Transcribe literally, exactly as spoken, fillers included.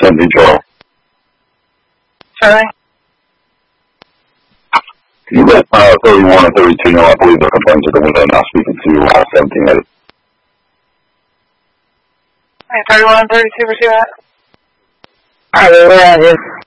seventeen Charlie. Charlie? Can you let uh, thirty-one and thirty-two know I believe they're complaints at the window not speaking to uh, seventeen eight? Hey, thirty-one and thirty-two, where's you at? Alright, we're at is